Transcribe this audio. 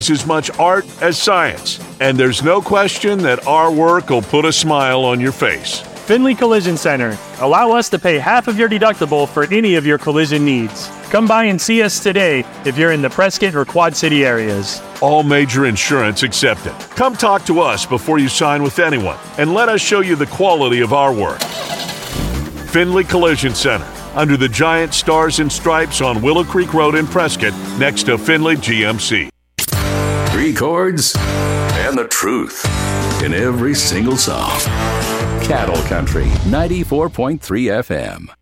as much art as science, and there's no question that our work will put a smile on your face. Finley Collision Center. Allow us to pay half of your deductible for any of your collision needs. Come by and see us today if you're in the Prescott or Quad City areas. All major insurance accepted. Come talk to us before you sign with anyone, and let us show you the quality of our work. Finley Collision Center, under the giant stars and stripes on Willow Creek Road in Prescott, next to Finley GMC. 3 chords and the truth in every single song. Cattle Country 94.3 FM.